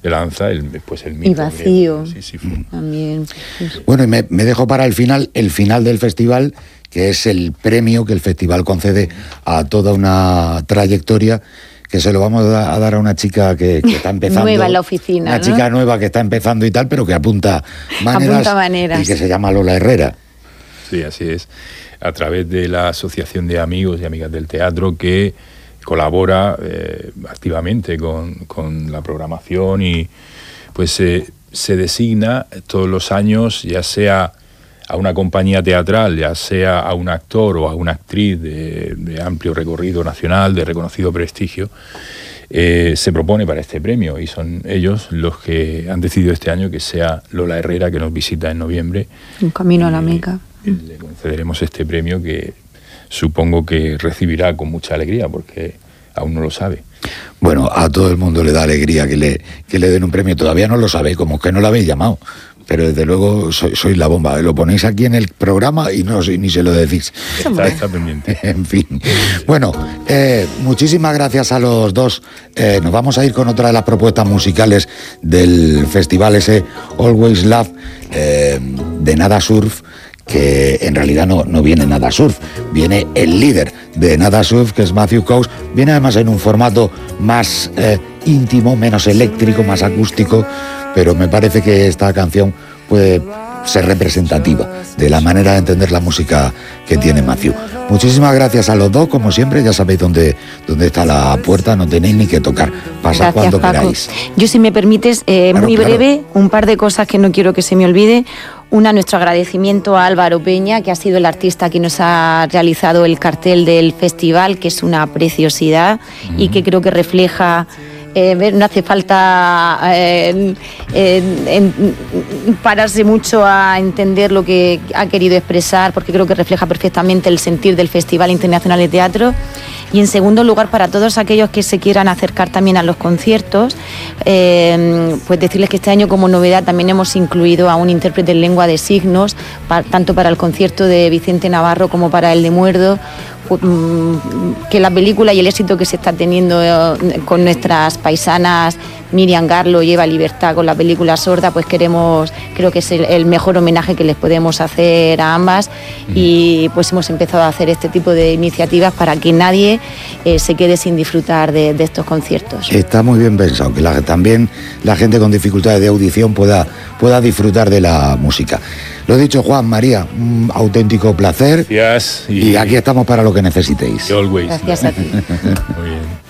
lanza el mito. Y Vacío. Sí, también. Bueno, y me dejo para el final del festival, que es el premio que el festival concede a toda una trayectoria, que se lo vamos a dar a una chica que está empezando. Nueva en la oficina, una chica nueva que está empezando y tal, pero que apunta maneras. Y que se llama Lola Herrera. Sí, así es. A través de la Asociación de Amigos y Amigas del Teatro, que colabora activamente con la programación, y pues se designa todos los años, ya sea a una compañía teatral, ya sea a un actor o a una actriz de amplio recorrido nacional, de reconocido prestigio, se propone para este premio, y son ellos los que han decidido este año que sea Lola Herrera, que nos visita en noviembre. Un camino a la Meca. Le concederemos este premio, que supongo que recibirá con mucha alegría, porque aún no lo sabe. Bueno, a todo el mundo le da alegría que le den un premio. Todavía no lo sabe, como que no lo habéis llamado. Pero desde luego sois la bomba. Lo ponéis aquí en el programa y ni se lo decís. Está pendiente. En fin. Bueno, muchísimas gracias a los dos. Nos vamos a ir con otra de las propuestas musicales del festival, ese Always Love, de Nada Surf, que en realidad no viene Nada Surf, viene el líder de Nada Surf, que es Matthew Coase. Viene además en un formato más íntimo, menos eléctrico, más acústico, pero me parece que esta canción puede ser representativa de la manera de entender la música que tiene Matthew. Muchísimas gracias a los dos, como siempre. Ya sabéis dónde está la puerta, no tenéis ni que tocar. Pasad cuando queráis. Yo, si me permites, muy breve, un par de cosas que no quiero que se me olvide. Una, nuestro agradecimiento a Álvaro Peña, que ha sido el artista que nos ha realizado el cartel del festival, que es una preciosidad y que creo que refleja... no hace falta pararse mucho a entender lo que ha querido expresar, porque creo que refleja perfectamente el sentir del Festival Internacional de Teatro. Y en segundo lugar, para todos aquellos que se quieran acercar también a los conciertos, pues decirles que este año, como novedad, también hemos incluido a un intérprete en lengua de signos, tanto para el concierto de Vicente Navarro como para el de Muerdo. Que la película y el éxito que se está teniendo con nuestras paisanas Miriam Garlo y Eva Libertad con la película Sorda, pues creo que es el mejor homenaje que les podemos hacer a ambas, y pues hemos empezado a hacer este tipo de iniciativas para que nadie se quede sin disfrutar de estos conciertos. Está muy bien pensado, que también la gente con dificultades de audición pueda disfrutar de la música. Lo dicho, Juan, María, un auténtico placer. Gracias. Y aquí estamos para lo que necesitéis. Always. Gracias a ti. Muy bien.